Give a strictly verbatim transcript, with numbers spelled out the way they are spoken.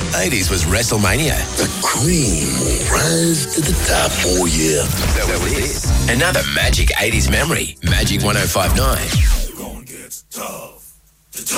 eighties was WrestleMania. The cream will rise to the top. Oh, yeah. So was this. Another Magic eighties memory. Magic one oh five point nine. Gonna get tough.